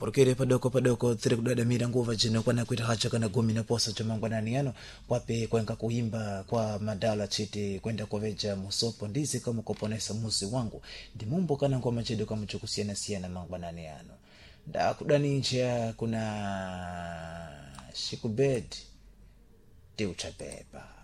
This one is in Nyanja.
Porkere padoko tiri kudadamira nguva chino kwana kuita hacha kana gumi na posa chamangwanani yano kwape kwenka kuimba kwa madala chiti kwenda koveja musopo ndizi kama kuponesa muzi wangu ndi mumbo kana ngoma chedo kama chokusiana mangwanani yano da kudani nchia kuna shikubed ti uchabeba.